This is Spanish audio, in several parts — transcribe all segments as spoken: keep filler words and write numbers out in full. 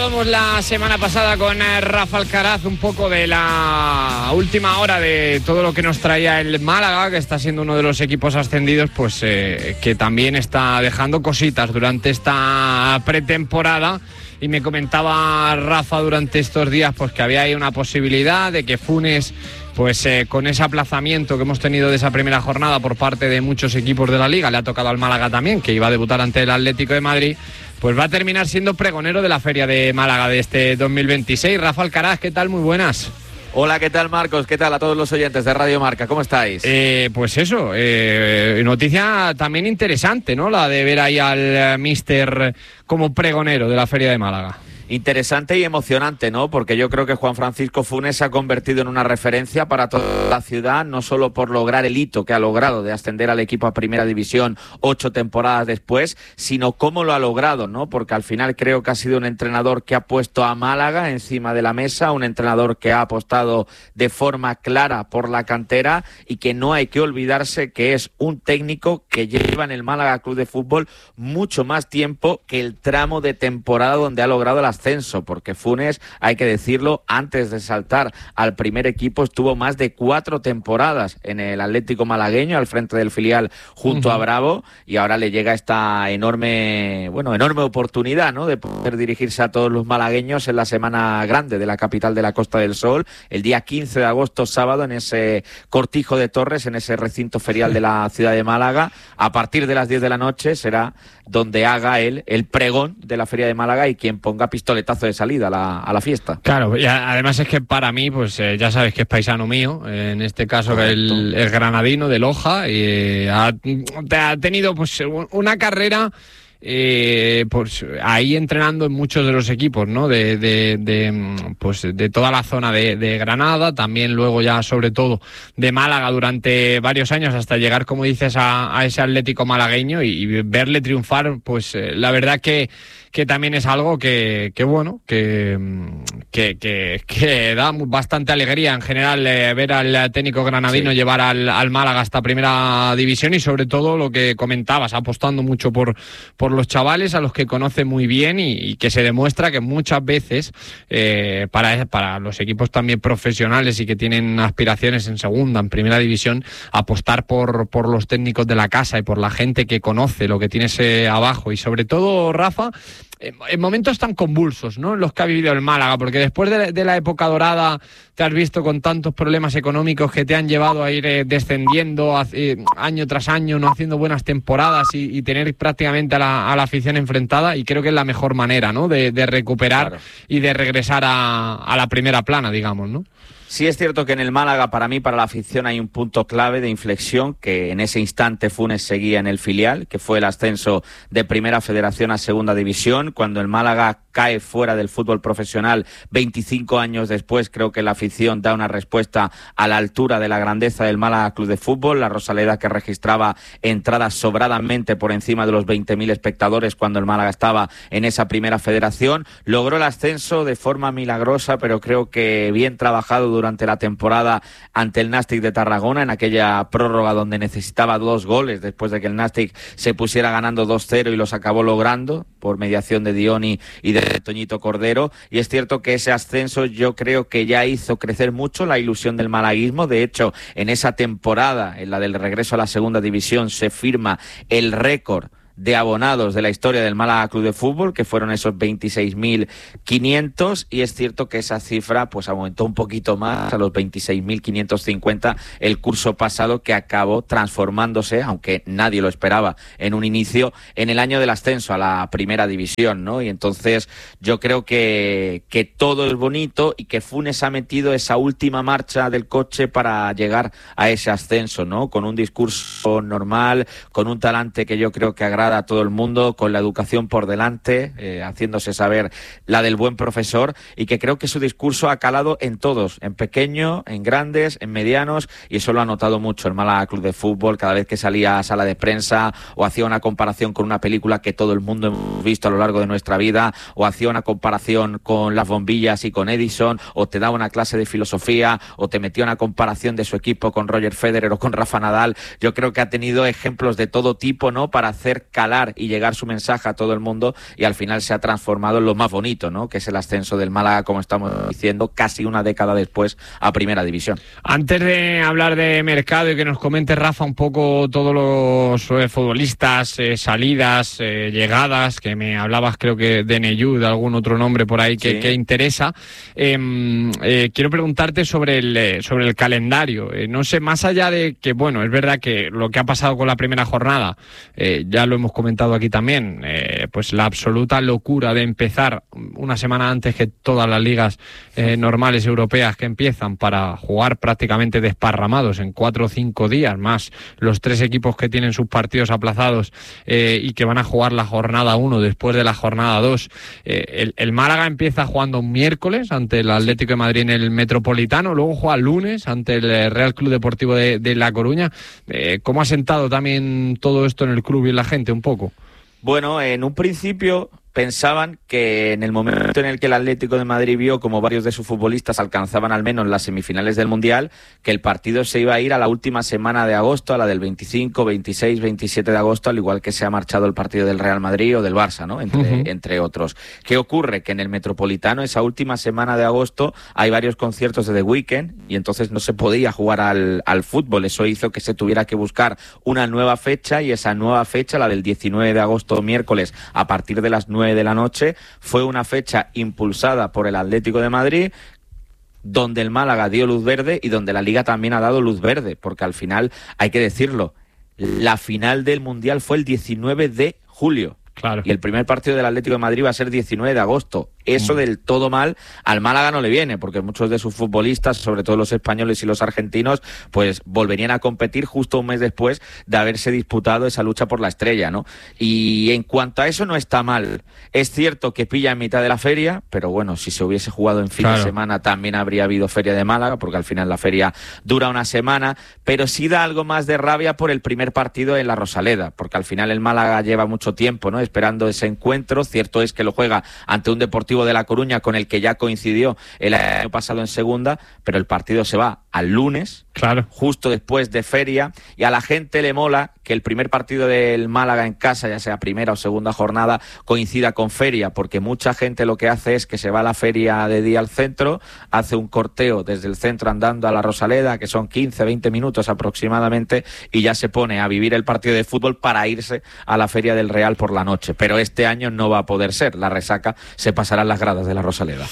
Hablamos la semana pasada con eh, Rafa Alcaraz un poco de la última hora de todo lo que nos traía el Málaga, que está siendo uno de los equipos ascendidos, pues eh, que también está dejando cositas durante esta pretemporada. Y me comentaba Rafa durante estos días pues que había ahí una posibilidad de que Funes, pues eh, con ese aplazamiento que hemos tenido de esa primera jornada por parte de muchos equipos de la Liga, le ha tocado al Málaga también, que iba a debutar ante el Atlético de Madrid, pues va a terminar siendo pregonero de la Feria de Málaga de este dos mil veintiséis. Rafa Alcaraz, ¿qué tal? Muy buenas. Hola, ¿qué tal, Marcos? ¿Qué tal a todos los oyentes de Radio Marca? ¿Cómo estáis? Eh, pues eso, eh, noticia también interesante, ¿no? La de ver ahí al míster como pregonero de la Feria de Málaga. Interesante y emocionante, ¿no? Porque yo creo que Juan Francisco Funes se ha convertido en una referencia para toda la ciudad, no solo por lograr el hito que ha logrado de ascender al equipo a Primera División ocho temporadas después, sino cómo lo ha logrado, ¿no? Porque al final creo que ha sido un entrenador que ha puesto a Málaga encima de la mesa, un entrenador que ha apostado de forma clara por la cantera y que no hay que olvidarse que es un técnico que lleva en el Málaga Club de Fútbol mucho más tiempo que el tramo de temporada donde ha logrado el ascenso. Ascenso, porque Funes, hay que decirlo, antes de saltar al primer equipo estuvo más de cuatro temporadas en el Atlético malagueño al frente del filial junto uh-huh. a Bravo, y ahora le llega esta enorme, bueno, enorme oportunidad, ¿no?, de poder dirigirse a todos los malagueños en la semana grande de la capital de la Costa del Sol, el día quince de agosto, sábado, en ese Cortijo de Torres, en ese recinto ferial de la ciudad de Málaga. A partir de las diez de la noche será donde haga él el pregón de la Feria de Málaga y quien ponga pistoletazo de salida a la, a la fiesta. Claro, y además es que para mí, pues eh, ya sabes que es paisano mío, eh, en este caso el, el granadino de Loja, y eh, ha, ha tenido pues una carrera Eh, pues ahí entrenando en muchos de los equipos, ¿no? De, de, de pues de toda la zona de, de Granada, también luego ya sobre todo de Málaga durante varios años hasta llegar, como dices, a, a ese Atlético malagueño y, y verle triunfar, pues eh, la verdad que que también es algo que, que bueno, que, que, que, que da bastante alegría en general eh, ver al técnico granadino sí. llevar al, al Málaga hasta Primera División, y sobre todo lo que comentabas, apostando mucho por, por los chavales a los que conoce muy bien, y, y que se demuestra que muchas veces eh, para, para los equipos también profesionales y que tienen aspiraciones en Segunda, en Primera División, apostar por, por los técnicos de la casa y por la gente que conoce lo que tienes eh, abajo, y sobre todo, Rafa, en momentos tan convulsos, ¿no?, en los que ha vivido el Málaga, porque después de, de la época dorada te has visto con tantos problemas económicos que te han llevado a ir eh, descendiendo eh, año tras año, no haciendo buenas temporadas y, y tener prácticamente a la, a la afición enfrentada, y creo que es la mejor manera, ¿no?, de, de recuperar claro. y de regresar a, a la primera plana, digamos, ¿no? Sí, es cierto que en el Málaga, para mí, para la afición, hay un punto clave de inflexión, que en ese instante Funes seguía en el filial, que fue el ascenso de Primera Federación a Segunda División, cuando el Málaga cae fuera del fútbol profesional veinticinco años después. Creo que la afición da una respuesta a la altura de la grandeza del Málaga Club de Fútbol, la Rosaleda que registraba entradas sobradamente por encima de los veinte mil espectadores cuando el Málaga estaba en esa Primera Federación, logró el ascenso de forma milagrosa, pero creo que bien trabajado durante durante la temporada ante el Nàstic de Tarragona, en aquella prórroga donde necesitaba dos goles después de que el Nàstic se pusiera ganando dos cero y los acabó logrando por mediación de Dioni y de Toñito Cordero. Y es cierto que ese ascenso yo creo que ya hizo crecer mucho la ilusión del malaguismo. De hecho, en esa temporada, en la del regreso a la Segunda División, se firma el récord de abonados de la historia del Málaga Club de Fútbol, que fueron esos veintiséis mil quinientos, y es cierto que esa cifra pues aumentó un poquito más a los veintiséis mil quinientos cincuenta el curso pasado, que acabó transformándose, aunque nadie lo esperaba en un inicio, en el año del ascenso a la Primera División, ¿no? Y entonces yo creo que, que todo es bonito, y que Funes ha metido esa última marcha del coche para llegar a ese ascenso, ¿no? Con un discurso normal, con un talante que yo creo que agrada a todo el mundo, con la educación por delante, eh, haciéndose saber la del buen profesor, y que creo que su discurso ha calado en todos, en pequeño, en grandes, en medianos, y eso lo ha notado mucho el Málaga Club de Fútbol. Cada vez que salía a sala de prensa o hacía una comparación con una película que todo el mundo hemos visto a lo largo de nuestra vida, o hacía una comparación con Las Bombillas y con Edison, o te daba una clase de filosofía, o te metía una comparación de su equipo con Roger Federer o con Rafa Nadal, yo creo que ha tenido ejemplos de todo tipo, ¿no?, para hacer calar y llegar su mensaje a todo el mundo, y al final se ha transformado en lo más bonito, ¿no? Que es el ascenso del Málaga, como estamos diciendo, casi una década después a Primera División. Antes de hablar de mercado y que nos comente Rafa un poco todos los eh, futbolistas, eh, salidas, eh, llegadas, que me hablabas creo que de Neyú, de algún otro nombre por ahí que, sí. que interesa, eh, eh, quiero preguntarte sobre el, eh, sobre el calendario. Eh, no sé, más allá de que, bueno, es verdad que lo que ha pasado con la primera jornada, eh, ya lo hemos comentado aquí también, eh, pues la absoluta locura de empezar una semana antes que todas las ligas eh, normales europeas que empiezan, para jugar prácticamente desparramados en cuatro o cinco días, más los tres equipos que tienen sus partidos aplazados eh, y que van a jugar la jornada uno después de la jornada dos. Eh, el, el Málaga empieza jugando un miércoles ante el Atlético de Madrid en el Metropolitano, luego juega el lunes ante el Real Club Deportivo de, de La Coruña. Eh, ¿Cómo ha sentado también todo esto en el club y en la gente un poco? Bueno, en un principio pensaban que en el momento en el que el Atlético de Madrid vio como varios de sus futbolistas alcanzaban al menos las semifinales del Mundial, que el partido se iba a ir a la última semana de agosto, a la del veinticinco, veintiséis, veintisiete de agosto, al igual que se ha marchado el partido del Real Madrid o del Barça, ¿no? Entre, uh-huh. entre otros. ¿Qué ocurre? Que en el Metropolitano, esa última semana de agosto, hay varios conciertos de The Weeknd y entonces no se podía jugar al, al fútbol. Eso hizo que se tuviera que buscar una nueva fecha, y esa nueva fecha, la del diecinueve de agosto, miércoles, a partir de las nueve de la noche, fue una fecha impulsada por el Atlético de Madrid, donde el Málaga dio luz verde y donde la Liga también ha dado luz verde, porque al final, hay que decirlo, la final del Mundial fue el diecinueve de julio. Claro. Y el primer partido del Atlético de Madrid va a ser diecinueve de agosto. Eso del todo mal al Málaga no le viene, porque muchos de sus futbolistas, sobre todo los españoles y los argentinos, pues volverían a competir justo un mes después de haberse disputado esa lucha por la estrella, ¿no? Y en cuanto a eso, no está mal. Es cierto que pilla en mitad de la feria, pero bueno, si se hubiese jugado en fin claro. de semana también habría habido feria de Málaga, porque al final la feria dura una semana, pero sí da algo más de rabia por el primer partido en la Rosaleda, porque al final el Málaga lleva mucho tiempo, ¿no?, esperando ese encuentro. Cierto es que lo juega ante un Deportivo de La Coruña con el que ya coincidió el año pasado en segunda, pero el partido se va al lunes, claro, justo después de feria, y a la gente le mola que el primer partido del Málaga en casa, ya sea primera o segunda jornada, coincida con feria, porque mucha gente lo que hace es que se va a la feria de día al centro, hace un corteo desde el centro andando a la Rosaleda, que son quince, veinte minutos aproximadamente, y ya se pone a vivir el partido de fútbol para irse a la feria del Real por la noche. Pero este año no va a poder ser, la resaca se pasará en las gradas de la Rosaleda.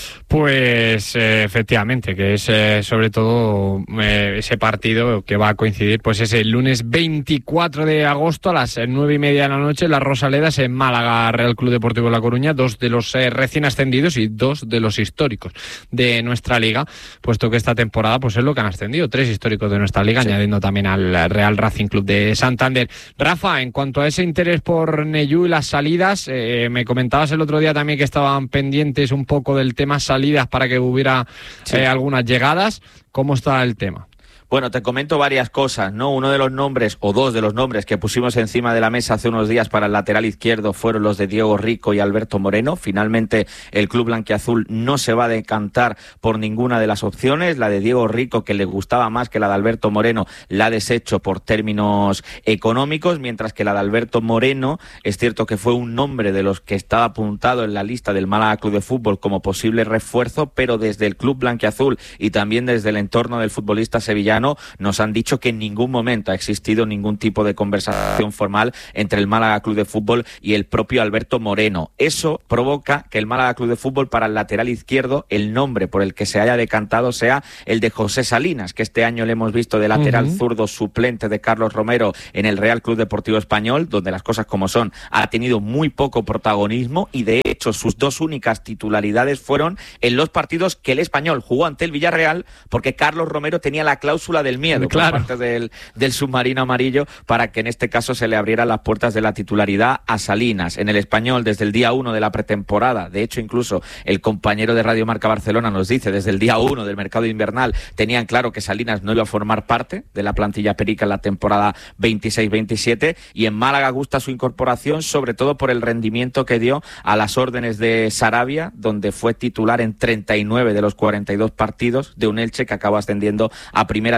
Pues eh, efectivamente, que es eh, sobre todo eh, ese partido que va a coincidir, pues ese lunes veinticuatro de agosto a las nueve y media de la noche, la Rosaleda, en Málaga, Real Club Deportivo de La Coruña, dos de los eh, recién ascendidos y dos de los históricos de nuestra liga, puesto que esta temporada pues es lo que han ascendido, tres históricos de nuestra liga, sí, añadiendo también al Real Racing Club de Santander. Rafa, en cuanto a ese interés por Neyú y las salidas, eh, me comentabas el otro día también que estaban pendientes un poco del tema salidas para que hubiera sí. eh, algunas llegadas. ¿Cómo está el tema? Bueno, te comento varias cosas, ¿no? Uno de los nombres, o dos de los nombres que pusimos encima de la mesa hace unos días para el lateral izquierdo fueron los de Diego Rico y Alberto Moreno. Finalmente, el club blanquiazul no se va a decantar por ninguna de las opciones. La de Diego Rico, que le gustaba más que la de Alberto Moreno, la ha deshecho por términos económicos, mientras que la de Alberto Moreno, es cierto que fue un nombre de los que estaba apuntado en la lista del Málaga Club de Fútbol como posible refuerzo, pero desde el club blanquiazul y también desde el entorno del futbolista sevillano nos han dicho que en ningún momento ha existido ningún tipo de conversación formal entre el Málaga Club de Fútbol y el propio Alberto Moreno. Eso provoca que el Málaga Club de Fútbol, para el lateral izquierdo, el nombre por el que se haya decantado sea el de José Salinas, que este año le hemos visto de lateral uh-huh. zurdo suplente de Carlos Romero en el Real Club Deportivo Español, donde las cosas como son, ha tenido muy poco protagonismo y de hecho sus dos únicas titularidades fueron en los partidos que el Español jugó ante el Villarreal, porque Carlos Romero tenía la cláusula del miedo claro. por parte del, del submarino amarillo para que en este caso se le abrieran las puertas de la titularidad a Salinas. En el Español, desde el día uno de la pretemporada, de hecho incluso el compañero de Radio Marca Barcelona nos dice, desde el día uno del mercado invernal tenían claro que Salinas no iba a formar parte de la plantilla perica en la temporada veintiséis veintisiete, y en Málaga gusta su incorporación sobre todo por el rendimiento que dio a las órdenes de Sarabia, donde fue titular en treinta y nueve de los cuarenta y dos partidos de un Elche que acabó ascendiendo a primera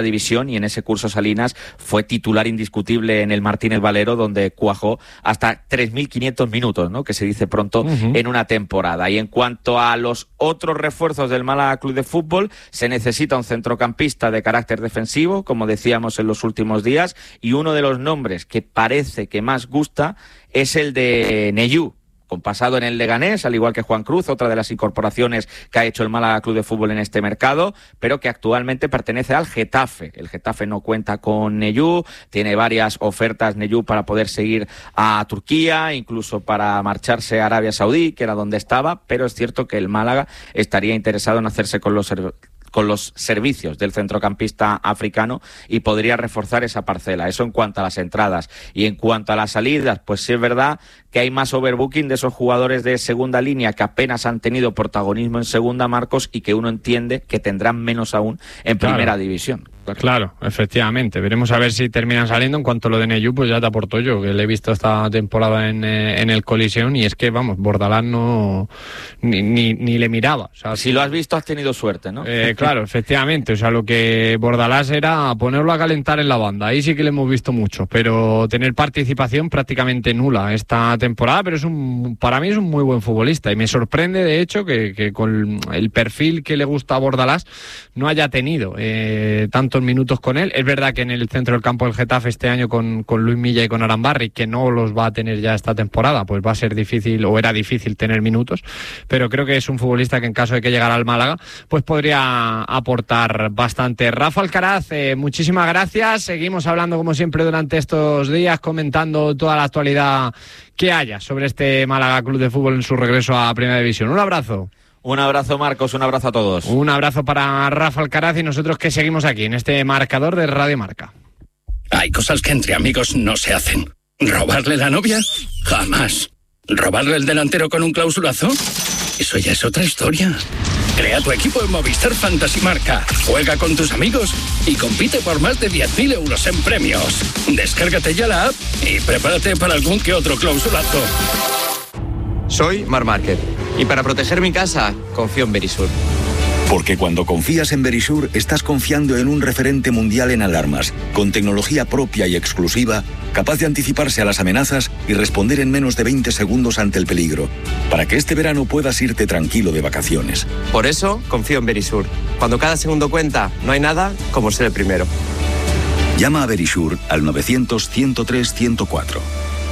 primera división, y en ese curso Salinas fue titular indiscutible en el Martínez Valero, donde cuajó hasta tres mil quinientos minutos, ¿no?, que se dice pronto, uh-huh. en una temporada. Y en cuanto a los otros refuerzos del Málaga Club de Fútbol, se necesita un centrocampista de carácter defensivo, como decíamos en los últimos días, y uno de los nombres que parece que más gusta es el de Neyú, con pasado en el Leganés, al igual que Juan Cruz, otra de las incorporaciones que ha hecho el Málaga Club de Fútbol en este mercado, pero que actualmente pertenece al Getafe. El Getafe no cuenta con Neyú, tiene varias ofertas Neyú para poder seguir a Turquía, incluso para marcharse a Arabia Saudí, que era donde estaba, pero es cierto que el Málaga estaría interesado en hacerse con los con los servicios del centrocampista africano y podría reforzar esa parcela. Eso en cuanto a las entradas. Y en cuanto a las salidas, pues sí es verdad que hay más overbooking de esos jugadores de segunda línea que apenas han tenido protagonismo en segunda, Marcos, y que uno entiende que tendrán menos aún en claro. primera división. Claro, efectivamente. Veremos a ver si terminan saliendo. En cuanto a lo de Neyú, pues ya te aporto yo, que le he visto esta temporada en, eh, en el Colisión, y es que, vamos, Bordalás no ni, ni, ni le miraba. O sea, si lo has visto, has tenido suerte, ¿no? Eh, claro, efectivamente. O sea, lo que Bordalás era ponerlo a calentar en la banda. Ahí sí que le hemos visto mucho, pero tener participación prácticamente nula esta temporada, pero es un para mí es un muy buen futbolista, y me sorprende, de hecho, que, que con el perfil que le gusta a Bordalás no haya tenido eh, tantos minutos con él. Es verdad que en el centro del campo del Getafe este año con, con Luis Milla y con Arambarri, que no los va a tener ya esta temporada, pues va a ser difícil, o era difícil tener minutos, pero creo que es un futbolista que en caso de que llegara al Málaga, pues podría aportar bastante. Rafa Alcaraz, eh, muchísimas gracias. Seguimos hablando como siempre durante estos días, comentando toda la actualidad que haya sobre este Málaga Club de Fútbol en su regreso a Primera División. Un abrazo. Un abrazo, Marcos, un abrazo a todos. Un abrazo para Rafa Alcaraz, y nosotros que seguimos aquí en este marcador de Radio Marca. Hay cosas que entre amigos no se hacen. ¿Robarle la novia? Jamás. ¿Robarle el delantero con un clausulazo? Eso ya es otra historia. Crea tu equipo en Movistar Fantasy Marca. Juega con tus amigos y compite por más de diez mil euros en premios. Descárgate ya la app y prepárate para algún que otro clausulazo. Soy Marc Márquez, y para proteger mi casa, confío en Verisur. Porque cuando confías en Verisur, estás confiando en un referente mundial en alarmas, con tecnología propia y exclusiva, capaz de anticiparse a las amenazas y responder en menos de veinte segundos ante el peligro, para que este verano puedas irte tranquilo de vacaciones. Por eso, confío en Verisur. Cuando cada segundo cuenta, no hay nada como ser el primero. Llama a Verisur al novecientos, ciento tres, ciento cuatro.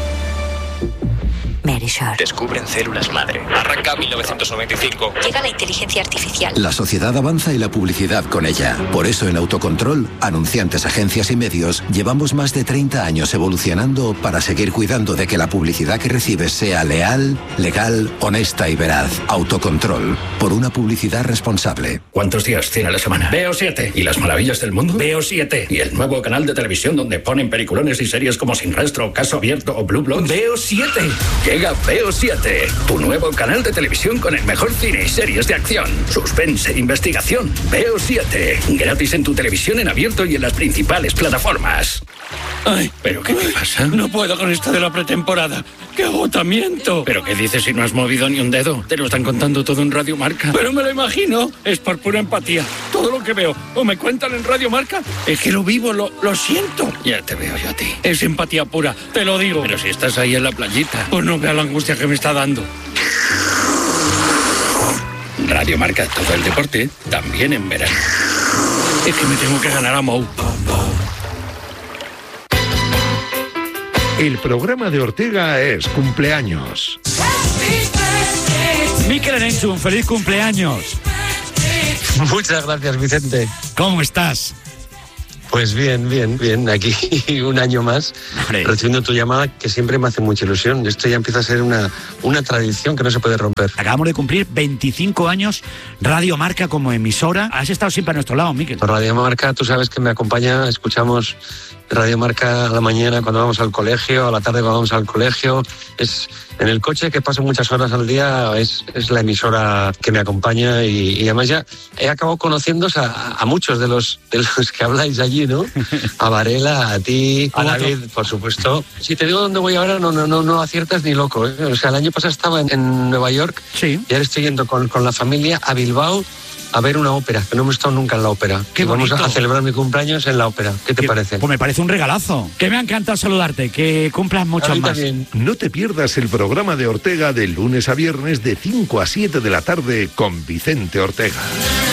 Verisur. Descubren células madre. Arranca mil novecientos noventa y cinco. Llega la inteligencia artificial. La sociedad avanza y la publicidad con ella. Por eso en Autocontrol, anunciantes, agencias y medios, llevamos más de treinta años evolucionando para seguir cuidando de que la publicidad que recibes sea leal, legal, honesta y veraz. Autocontrol, por una publicidad responsable. ¿Cuántos días tiene la semana? Veo siete. ¿Y las maravillas del mundo? Veo siete. ¿Y el nuevo canal de televisión donde ponen peliculones y series como Sin Rastro, Caso Abierto o Blue Bloods? Veo siete. Llega Veo siete, tu nuevo canal de televisión con el mejor cine y series de acción, suspense, investigación. Veo siete, gratis en tu televisión en abierto y en las principales plataformas. Ay, ¿pero qué te pasa? No puedo con esto de la pretemporada. ¡Qué agotamiento! ¿Pero qué dices si no has movido ni un dedo? Te lo están contando todo en Radio Marca. Pero me lo imagino. Es por pura empatía. Todo lo que veo o me cuentan en Radio Marca es que lo vivo, lo, lo siento. Ya te veo yo a ti. Es empatía pura, te lo digo. Pero si estás ahí en la playita, pues no veas la angustia que me está dando. Radio Marca, todo el deporte, también en verano. Es que me tengo que ganar a Mou. El programa de Ortega es cumpleaños. Mikel Erenchun, un feliz cumpleaños. Muchas gracias, Vicente. ¿Cómo estás? Pues bien, bien, bien. Aquí un año más, Hombre. recibiendo tu llamada, que siempre me hace mucha ilusión. Esto ya empieza a ser una, una tradición que no se puede romper. Acabamos de cumplir veinticinco años Radio Marca como emisora. Has estado siempre a nuestro lado, Mikel. Radio Marca, tú sabes que me acompaña, escuchamos Radio Marca a la mañana cuando vamos al colegio, a la tarde cuando vamos al colegio. Es en el coche, que paso muchas horas al día, es, es la emisora que me acompaña y, y además ya he acabado conociéndos a, a muchos de los, de los que habláis allí, ¿no? A Varela, a ti, a David, por supuesto. Si te digo dónde voy ahora, no, no, no, no aciertas ni loco, ¿eh? O sea, el año pasado estaba en, en Nueva York, sí. Y ahora estoy yendo con, con la familia a Bilbao a ver una ópera, que no hemos estado nunca en la ópera. Qué y vamos bonito. a celebrar mi cumpleaños en la ópera. ¿Qué te Que- parece? Pues me parece un regalazo. Que me ha encantado saludarte, que cumplas A muchos mí más. también. No te pierdas el programa de Ortega de lunes a viernes de cinco a siete de la tarde con Vicente Ortega.